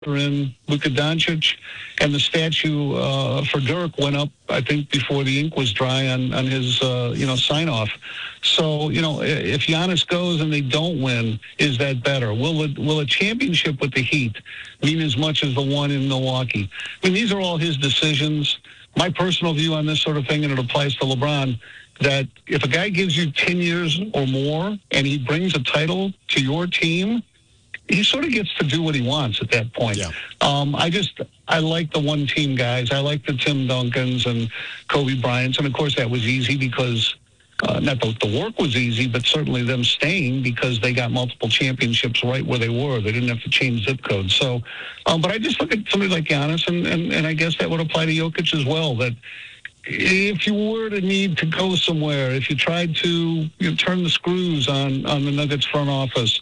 in Luka Doncic, and the statue for Dirk went up, I think, before the ink was dry on his sign-off. So, if Giannis goes and they don't win, is that better? Will a championship with the Heat mean as much as the one in Milwaukee? I mean, these are all his decisions. My personal view on this sort of thing, and it applies to LeBron, that if a guy gives you 10 years or more and he brings a title to your team, he sort of gets to do what he wants at that point. Yeah. I like the one-team guys. I like the Tim Duncans and Kobe Bryants. And, of course, that was easy because not the work was easy, but certainly them staying because they got multiple championships right where they were. They didn't have to change zip codes. So, but I just look at somebody like Giannis, and I guess that would apply to Jokic as well, that if you were to need to go somewhere, if you tried to turn the screws on the Nuggets front office,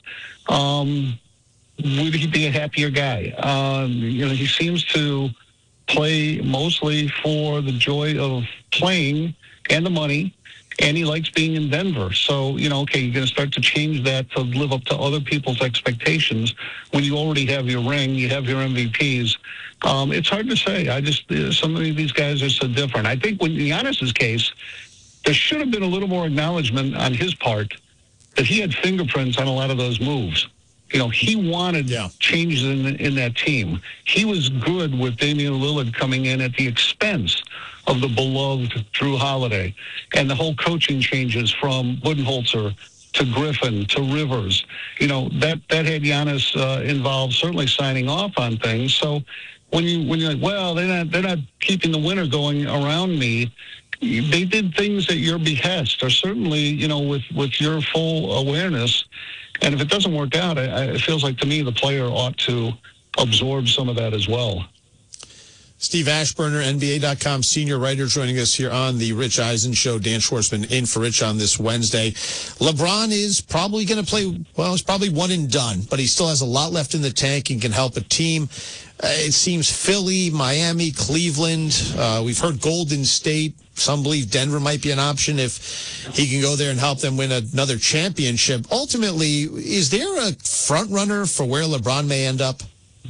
would he be a happier guy? He seems to play mostly for the joy of playing and the money, and he likes being in Denver. So, okay, you're going to start to change that to live up to other people's expectations when you already have your ring, you have your MVPs. It's hard to say. Some of these guys are so different. I think in Giannis's case, there should have been a little more acknowledgement on his part that he had fingerprints on a lot of those moves. He wanted changes in that team. He was good with Damian Lillard coming in at the expense of the beloved Drew Holiday, and the whole coaching changes from Budenholzer to Griffin to Rivers. That had Giannis involved, certainly signing off on things. So when you're like, well, they're not keeping the winner going around me. They did things at your behest, or certainly, with your full awareness. And if it doesn't work out, it feels like to me the player ought to absorb some of that as well. Steve Ashburner, NBA.com senior writer, joining us here on the Rich Eisen Show. Dan Schwartzman in for Rich on this Wednesday. LeBron is probably going to play, it's probably one and done, but he still has a lot left in the tank and can help a team. It seems Philly, Miami, Cleveland. We've heard Golden State. Some believe Denver might be an option if he can go there and help them win another championship. Ultimately, is there a front runner for where LeBron may end up?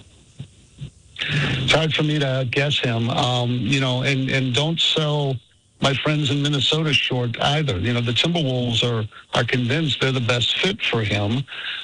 It's hard for me to guess him, and don't sell my friends in Minnesota short either. The Timberwolves are convinced they're the best fit for him.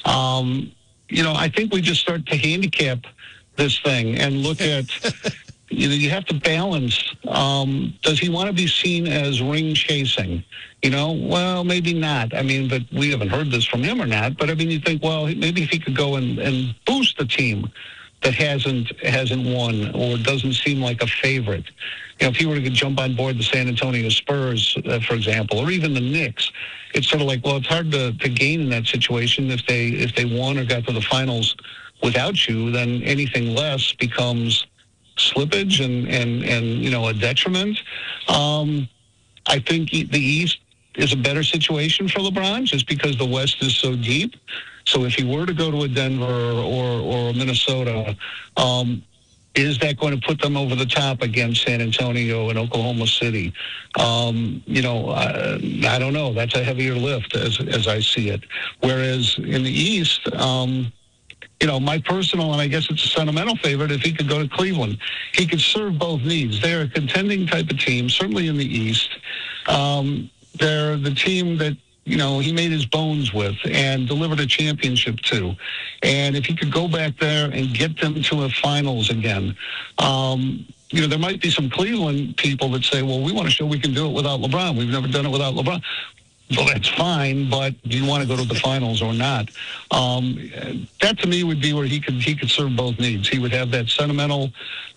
I think we just start to handicap this thing and look at, you have to balance. Does he want to be seen as ring chasing? Well, maybe not. But we haven't heard this from him or not. But you think, well, maybe if he could go and boost the team that hasn't won or doesn't seem like a favorite. If he were to jump on board the San Antonio Spurs, for example, or even the Knicks, it's sort of like, well, it's hard to gain in that situation if they won or got to the finals without you. Then anything less becomes slippage and a detriment. I think the East is a better situation for LeBron just because the West is so deep. So if he were to go to a Denver or a Minnesota, is that going to put them over the top against San Antonio and Oklahoma City? I don't know. That's a heavier lift as I see it. Whereas in the East, my personal, and I guess it's a sentimental favorite, if he could go to Cleveland, he could serve both needs. They're a contending type of team, certainly in the East. They're the team that, he made his bones with and delivered a championship to. And if he could go back there and get them to a finals again, there might be some Cleveland people that say, well, we want to show we can do it without LeBron. We've never done it without LeBron. Well, that's fine, but do you want to go to the finals or not? That to me would be where he could serve both needs. He would have that sentimental,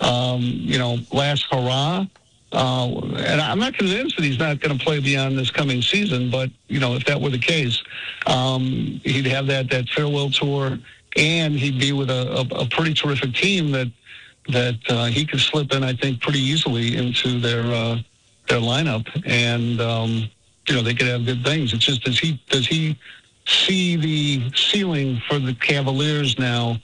last hurrah. And I'm not convinced that he's not going to play beyond this coming season, but, if that were the case, he'd have that farewell tour, and he'd be with a pretty terrific team that he could slip in, I think, pretty easily into their lineup, and they could have good things. It's just, does he see the ceiling for the Cavaliers now?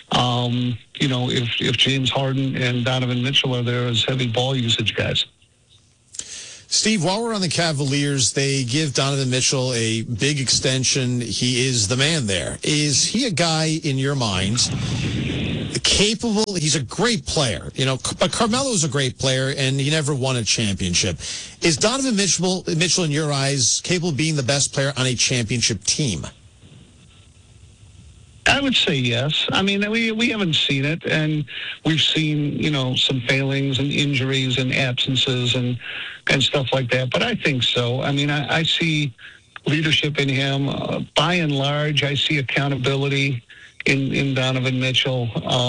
If James Harden and Donovan Mitchell are there as heavy ball usage guys. Steve, while we're on the Cavaliers, they give Donovan Mitchell a big extension. He is the man there. Is he a guy in your mind capable. He's a great player, but Carmelo's a great player, and he never won a championship. Is Donovan Mitchell, in your eyes, capable of being the best player on a championship team? I would say yes. I mean, we haven't seen it, and we've seen, some failings and injuries and absences and stuff like that. But I think so. I mean, I see leadership in him. By and large, I see accountability in Donovan Mitchell.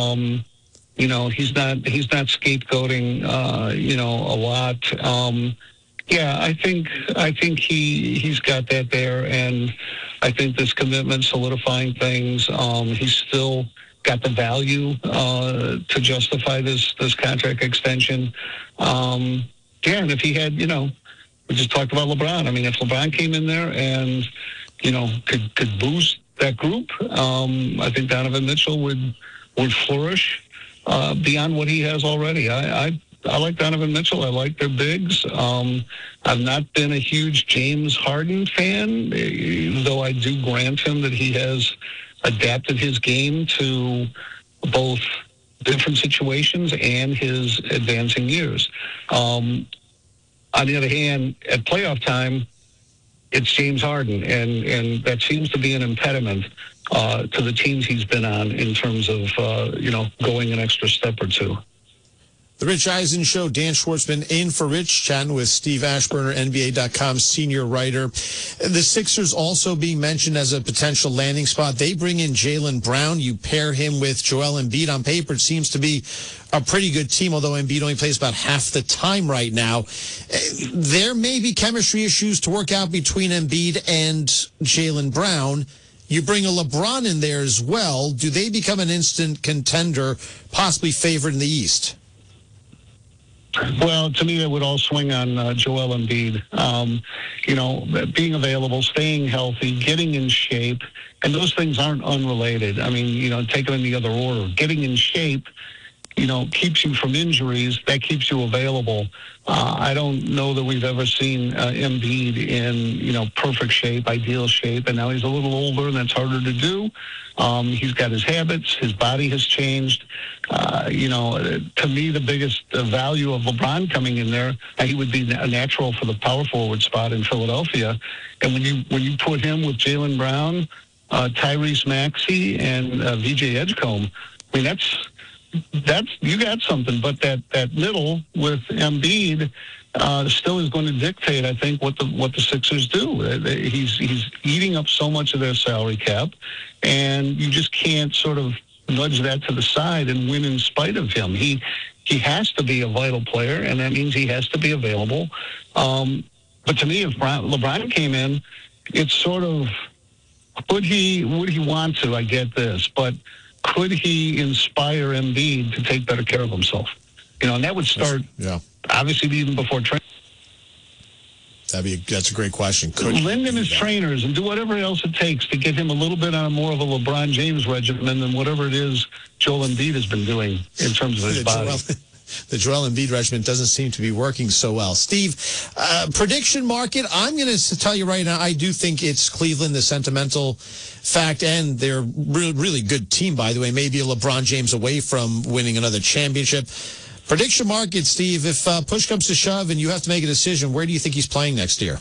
He's not scapegoating, a lot. Yeah, I think he's got that there, and I think this commitment solidifying things. He's still got the value to justify this contract extension. And if he had, we just talked about LeBron. I mean, if LeBron came in there and could boost that group, I think Donovan Mitchell would flourish beyond what he has already. I like Donovan Mitchell. I like their bigs. I've not been a huge James Harden fan, though I do grant him that he has adapted his game to both different situations and his advancing years. On the other hand, at playoff time, it's James Harden, and that seems to be an impediment to the teams he's been on in terms of, going an extra step or two. The Rich Eisen Show, Dan Schwartzman in for Rich, chatting with Steve Ashburner, NBA.com senior writer. The Sixers also being mentioned as a potential landing spot. They bring in Jaylen Brown. You pair him with Joel Embiid. On paper, it seems to be a pretty good team, although Embiid only plays about half the time right now. There may be chemistry issues to work out between Embiid and Jaylen Brown. You bring a LeBron in there as well. Do they become an instant contender, possibly favored in the East? Well, to me, it would all swing on Joel Embiid. Being available, staying healthy, getting in shape, and those things aren't unrelated. I mean, take them in the other order. Getting in shape, keeps you from injuries. That keeps you available. I don't know that we've ever seen Embiid in, perfect shape, ideal shape, and now he's a little older, and that's harder to do. He's got his habits. His body has changed. To me, the biggest value of LeBron coming in there, he would be a natural for the power forward spot in Philadelphia. And when you put him with Jaylen Brown, Tyrese Maxey, and VJ Edgecombe, I mean, that's you got something. But that middle with Embiid still is going to dictate, I think, what the Sixers do. He's eating up so much of their salary cap, and you just can't sort of nudge that to the side and win in spite of him. He has to be a vital player, and that means he has to be available. But to me, if LeBron came in, it's sort of, would he want to? I get this, but could he inspire Embiid to take better care of himself? And that would start, obviously, even before training. That's a great question. Lend him his trainers and do whatever else it takes to get him a little bit on more of a LeBron James regimen than whatever it is Joel Embiid has been doing in terms of his body. The Joel Embiid regimen doesn't seem to be working so well. Steve, prediction market, I'm going to tell you right now, I do think it's Cleveland, the sentimental fact, and they're a really good team, by the way, maybe a LeBron James away from winning another championship. Prediction market, Steve, if push comes to shove and you have to make a decision, where do you think he's playing next year?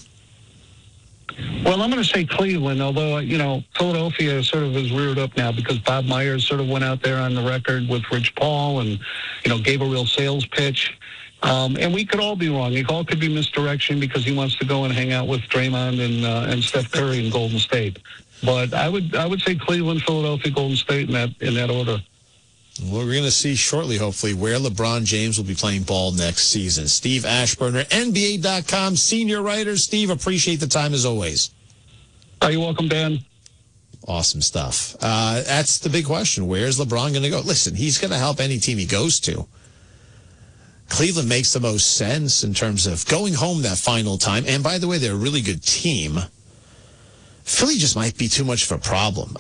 Well, I'm going to say Cleveland, although, Philadelphia sort of is reared up now because Bob Myers sort of went out there on the record with Rich Paul and, gave a real sales pitch. And we could all be wrong. It all could be misdirection because he wants to go and hang out with Draymond and Steph Curry in Golden State. But I would say Cleveland, Philadelphia, Golden State in that order. Well, we're going to see shortly, hopefully, where LeBron James will be playing ball next season. Steve Ashburner, NBA.com senior writer. Steve, appreciate the time as always. You're welcome, Dan. Awesome stuff. That's the big question. Where's LeBron going to go? Listen, he's going to help any team he goes to. Cleveland makes the most sense in terms of going home that final time. And by the way, they're a really good team. Philly just might be too much of a problem.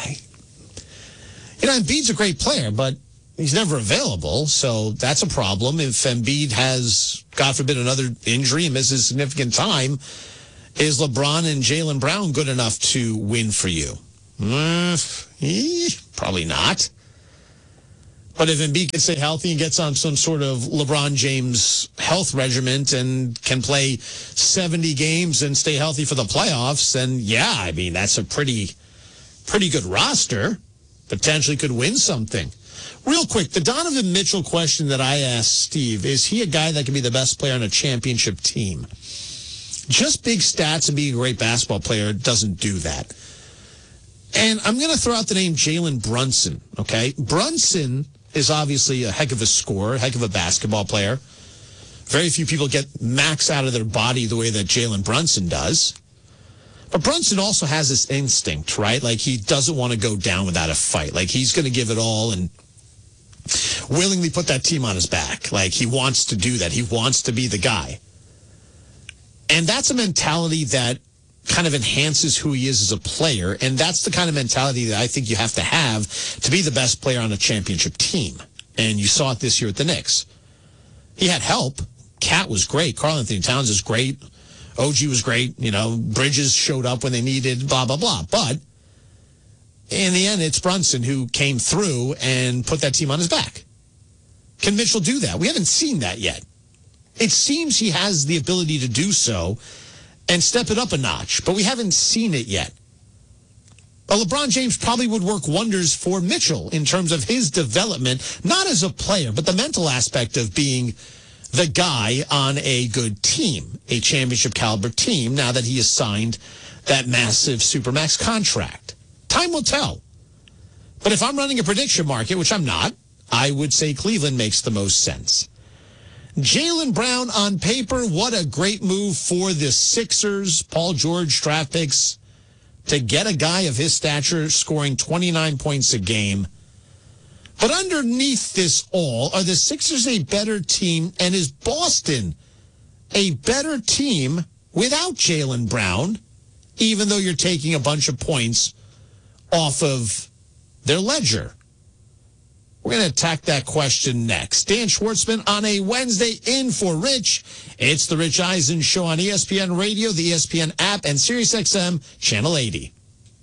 Embiid's a great player, but he's never available, so that's a problem. If Embiid has, God forbid, another injury and misses significant time, is LeBron and Jaylen Brown good enough to win for you? Probably not. But if Embiid can stay healthy and gets on some sort of LeBron James health regimen and can play 70 games and stay healthy for the playoffs, then yeah, I mean, that's a pretty good roster. Potentially could win something. Real quick, the Donovan Mitchell question that I asked Steve, is he a guy that can be the best player on a championship team? Just big stats and being a great basketball player doesn't do that. And I'm going to throw out the name Jalen Brunson, okay? Brunson is obviously a heck of a scorer, a heck of a basketball player. Very few people get max out of their body the way that Jalen Brunson does. But Brunson also has this instinct, right? Like, he doesn't want to go down without a fight. Like, he's going to give it all and willingly put that team on his back. Like, he wants to do that. He wants to be the guy. And that's a mentality that kind of enhances who he is as a player. And that's the kind of mentality that I think you have to be the best player on a championship team. And you saw it this year at the Knicks. He had help. Cat was great. Karl Anthony Towns is great. OG was great. You know, Bridges showed up when they needed, blah, blah, blah. But in the end, it's Brunson who came through and put that team on his back. Can Mitchell do that? We haven't seen that yet. It seems he has the ability to do so and step it up a notch, but we haven't seen it yet. But LeBron James probably would work wonders for Mitchell in terms of his development, not as a player, but the mental aspect of being the guy on a good team, a championship caliber team, now that he has signed that massive Supermax contract. Time will tell. But if I'm running a prediction market, which I'm not, I would say Cleveland makes the most sense. Jaylen Brown on paper, what a great move for the Sixers. Paul George draft picks to get a guy of his stature scoring 29 points a game. But underneath this all, are the Sixers a better team, and is Boston a better team without Jaylen Brown, even though you're taking a bunch of points off of their ledger? We're going to attack that question next. Dan Schwartzman on a Wednesday in for Rich. It's the Rich Eisen Show on ESPN Radio, the ESPN app, and SiriusXM Channel 80.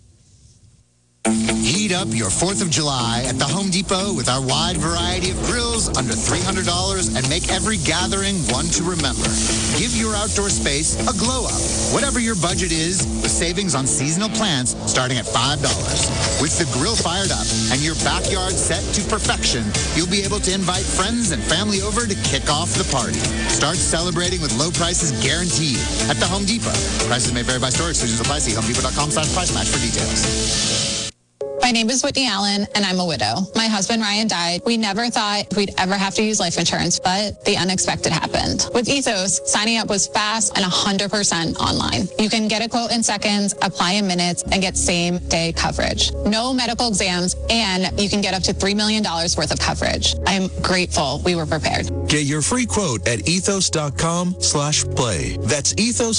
Heat up your 4th of July at the Home Depot with our wide variety of grills under $300 and make every gathering one to remember. Give your outdoor space a glow up, whatever your budget is, with savings on seasonal plants starting at $5. With the grill fired up and your backyard set to perfection, you'll be able to invite friends and family over to kick off the party. Start celebrating with low prices guaranteed at the Home Depot. Prices may vary by store. Exclusions apply. See HomeDepot.com/price match for details. My name is Whitney Allen, and I'm a widow. My husband, Ryan, died. We never thought we'd ever have to use life insurance, but the unexpected happened. With Ethos, signing up was fast and 100% online. You can get a quote in seconds, apply in minutes, and get same-day coverage. No medical exams, and you can get up to $3 million worth of coverage. I'm grateful we were prepared. Get your free quote at ethos.com/play. That's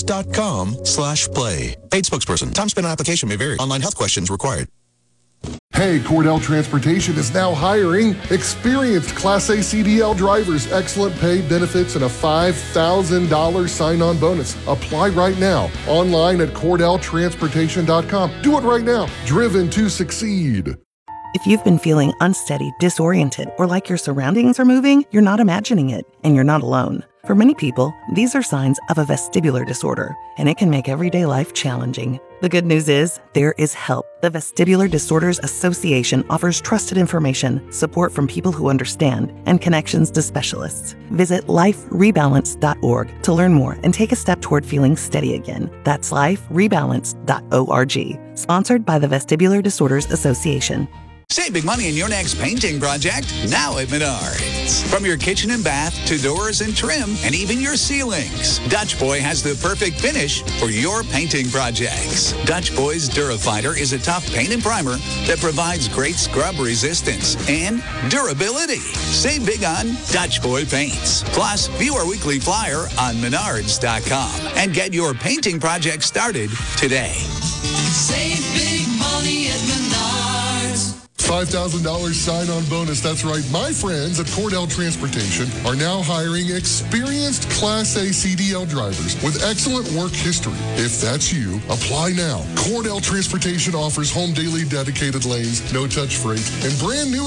ethos.com/play. Paid spokesperson. Time spent on application may vary. Online health questions required. Hey, Cordell Transportation is now hiring experienced Class A CDL drivers, excellent pay, benefits, and a $5,000 sign-on bonus. Apply right now, online at CordellTransportation.com. Do it right now. Driven to succeed. If you've been feeling unsteady, disoriented, or like your surroundings are moving, you're not imagining it, and you're not alone. For many people, these are signs of a vestibular disorder, and it can make everyday life challenging. The good news is, there is help. The Vestibular Disorders Association offers trusted information, support from people who understand, and connections to specialists. Visit liferebalance.org to learn more and take a step toward feeling steady again. That's liferebalance.org. Sponsored by the Vestibular Disorders Association. Save big money in your next painting project now at Menards. From your kitchen and bath to doors and trim and even your ceilings, Dutch Boy has the perfect finish for your painting projects. Dutch Boy's Durafighter is a tough paint and primer that provides great scrub resistance and durability. Save big on Dutch Boy paints. Plus, view our weekly flyer on Menards.com and get your painting project started today. Save big money at Menards. $5,000 sign-on bonus. That's right. My friends at Cordell Transportation are now hiring experienced Class A CDL drivers with excellent work history. If that's you, apply now. Cordell Transportation offers home daily dedicated lanes, no-touch freight, and brand new